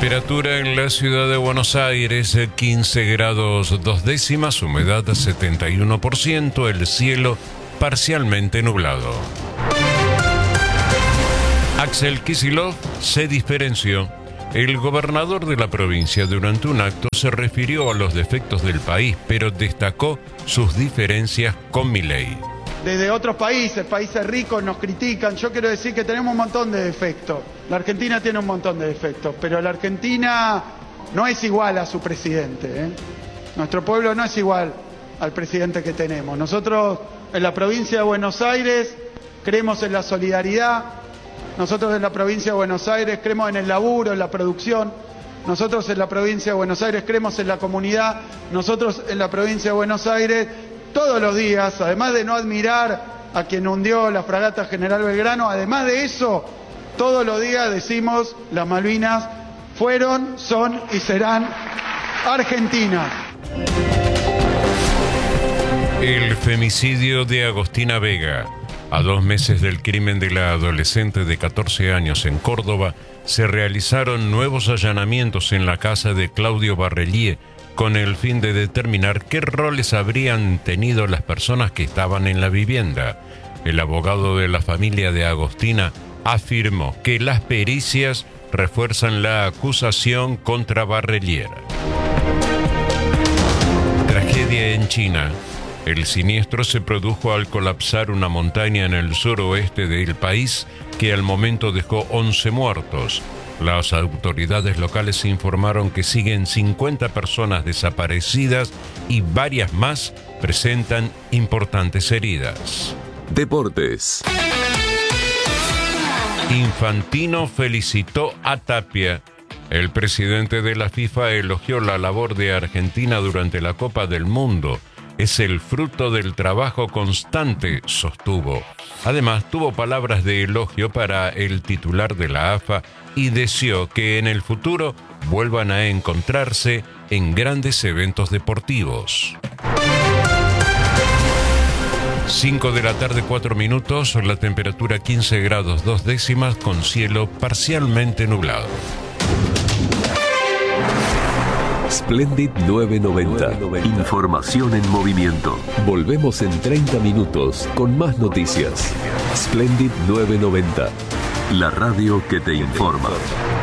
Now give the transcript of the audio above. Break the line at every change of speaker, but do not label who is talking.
Temperatura en la ciudad de Buenos Aires, 15 grados 2 décimas, humedad 71%, el cielo parcialmente nublado. Axel Kicillof se diferenció. El gobernador de la provincia durante un acto se refirió a los defectos del país, pero destacó sus diferencias con Milei.
Desde otros países ricos nos critican. Yo quiero decir que tenemos un montón de defectos. La Argentina tiene un montón de defectos, pero la Argentina no es igual a su presidente, ¿eh? Nuestro pueblo no es igual al presidente que tenemos. Nosotros en la provincia de Buenos Aires creemos en la solidaridad. Nosotros en la provincia de Buenos Aires creemos en el laburo, en la producción. Nosotros en la provincia de Buenos Aires creemos en la comunidad. Nosotros en la provincia de Buenos Aires todos los días, además de no admirar a quien hundió la fragata General Belgrano, además de eso, todos los días decimos: las Malvinas fueron, son y serán argentinas.
El femicidio de Agostina Vega. A 2 meses del crimen de la adolescente de 14 años en Córdoba, se realizaron nuevos allanamientos en la casa de Claudio Barrelier con el fin de determinar qué roles habrían tenido las personas que estaban en la vivienda. El abogado de la familia de Agostina afirmó que las pericias refuerzan la acusación contra Barrelier. Tragedia en China. El siniestro se produjo al colapsar una montaña en el suroeste del país que al momento dejó 11 muertos. Las autoridades locales informaron que siguen 50 personas desaparecidas y varias más presentan importantes heridas.
Deportes.
Infantino felicitó a Tapia. El presidente de la FIFA elogió la labor de Argentina durante la Copa del Mundo. Es el fruto del trabajo constante, sostuvo. Además, tuvo palabras de elogio para el titular de la AFA y deseó que en el futuro vuelvan a encontrarse en grandes eventos deportivos. 5 de la tarde, 4 minutos, la temperatura 15 grados 2 décimas con cielo parcialmente nublado.
Splendid 990. Información en movimiento. Volvemos en 30 minutos con más noticias. Splendid 990. La radio que te informa.